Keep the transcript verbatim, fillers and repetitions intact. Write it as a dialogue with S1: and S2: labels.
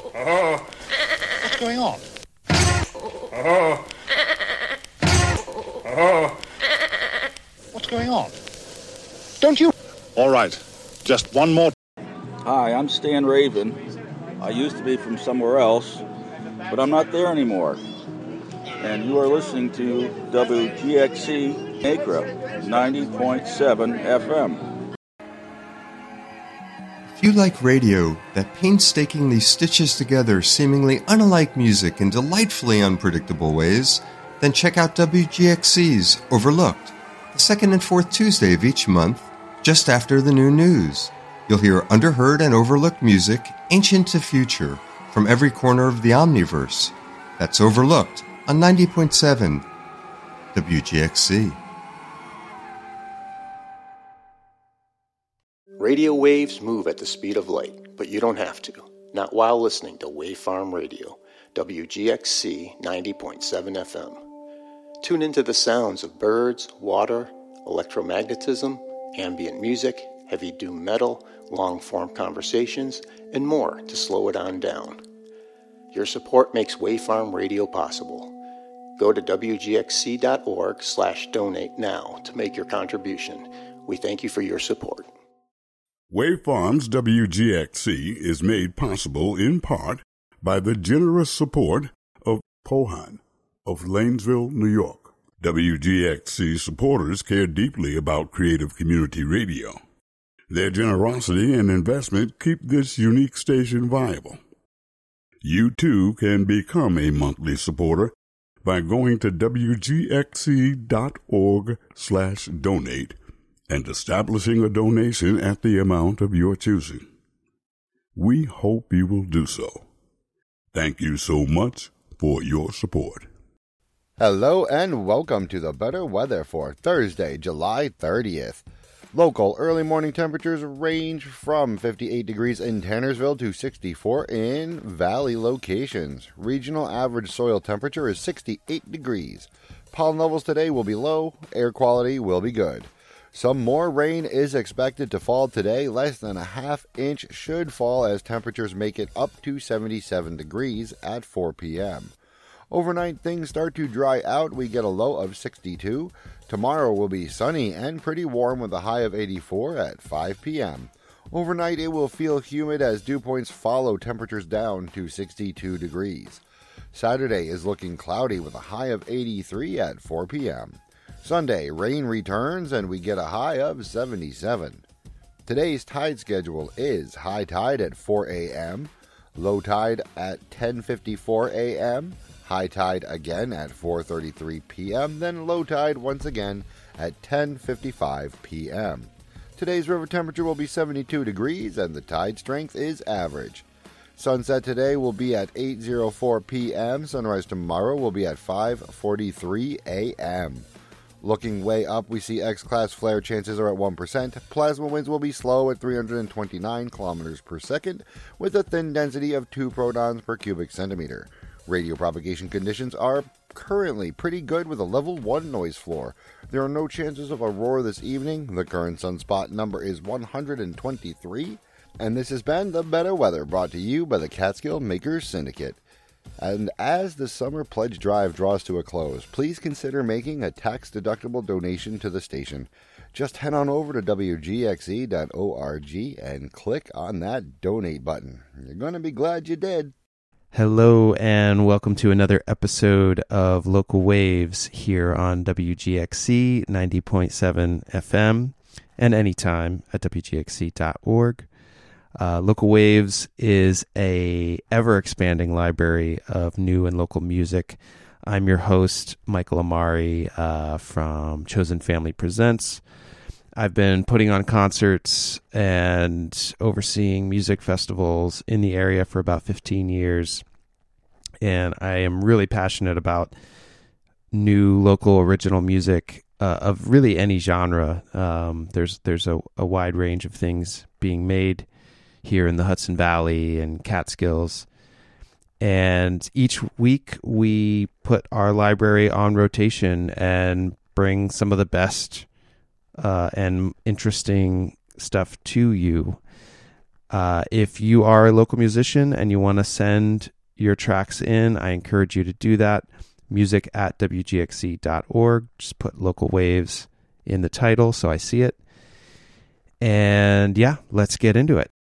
S1: What's going on? What's going on? Don't you...
S2: All right. Just one more...
S3: Hi, I'm Stan Raven. I used to be from somewhere else, but I'm not there anymore. And you are listening to W G X C Acra, ninety point seven F M.
S4: If you like radio that painstakingly stitches together seemingly unalike music in delightfully unpredictable ways, then check out W G X C's Overlooked, the second and fourth Tuesday of each month, just after the new news. You'll hear underheard and overlooked music, ancient to future, from every corner of the Omniverse. That's Overlooked on ninety point seven W G X C.
S5: Radio waves move at the speed of light, but you don't have to. Not while listening to Wave Farm Radio, W G X C ninety point seven F M. Tune into the sounds of birds, water, electromagnetism, ambient music, heavy doom metal, long-form conversations, and more to slow it on down. Your support makes Wave Farm Radio possible. Go to W G X C dot org slash donate now to make your contribution. We thank you for your support.
S6: Wave Farm's W G X C is made possible in part by the generous support of Pohan of Lanesville, New York. W G X C supporters care deeply about creative community radio. Their generosity and investment keep this unique station viable. You too can become a monthly supporter by going to W G X C dot org slash donate and establishing a donation at the amount of your choosing. We hope you will do so. Thank you so much for your support.
S7: Hello and welcome to the Better Weather for Thursday, July thirtieth. Local early morning temperatures range from fifty-eight degrees in Tannersville to sixty-four in valley locations. Regional average soil temperature is sixty-eight degrees. Pollen levels today will be low, air quality will be good. Some more rain is expected to fall today. Less than a half inch should fall as temperatures make it up to seventy-seven degrees at four p.m. Overnight, things start to dry out. We get a low of sixty-two. Tomorrow will be sunny and pretty warm with a high of eighty-four at five p.m. Overnight, it will feel humid as dew points follow temperatures down to sixty-two degrees. Saturday is looking cloudy with a high of eighty-three at four p.m. Sunday, rain returns and we get a high of seventy-seven. Today's tide schedule is high tide at four a.m., low tide at ten fifty-four a.m., high tide again at four thirty-three p.m., then low tide once again at ten fifty-five p.m. Today's river temperature will be seventy-two degrees and the tide strength is average. Sunset today will be at eight oh four p.m. Sunrise tomorrow will be at five forty-three a.m. Looking way up, we see X-class flare chances are at one percent. Plasma winds will be slow at three hundred twenty-nine kilometers per second with a thin density of two protons per cubic centimeter. Radio propagation conditions are currently pretty good with a level one noise floor. There are no chances of aurora this evening. The current sunspot number is one hundred twenty-three. And this has been The Better Weather, brought to you by the Catskill Makers Syndicate. And as the summer pledge drive draws to a close, please consider making a tax-deductible donation to the station. Just head on over to W G X C dot org and click on that donate button. You're going to be glad you did.
S8: Hello and welcome to another episode of Local Waves here on W G X C ninety point seven F M and anytime at W G X C dot org. Uh, Local Waves is a ever-expanding library of new and local music. I'm your host, Michael Amari uh, from Chosen Family Presents. I've been putting on concerts and overseeing music festivals in the area for about fifteen years, and I am really passionate about new local original music uh, of really any genre. Um, there's there's a, a wide range of things being made here in the Hudson Valley and Catskills. And each week we put our library on rotation and bring some of the best uh, and interesting stuff to you. Uh, if you are a local musician and you want to send your tracks in, I encourage you to do that. Music at W G X C dot org. Just put Local Waves in the title so I see it. And yeah, let's get into it.